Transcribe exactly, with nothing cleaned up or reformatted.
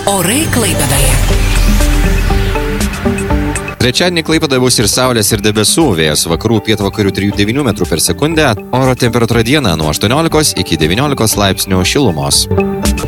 Orai Klaipėdoje. Trečiadienį Klaipėdoje bus ir saulės, ir debesų, vėjas vakarų pietvakarių trijų devynių metrų per sekundę, oro temperatūra dieną nuo aštuoniolikos iki devyniolikos laipsnių šilumos.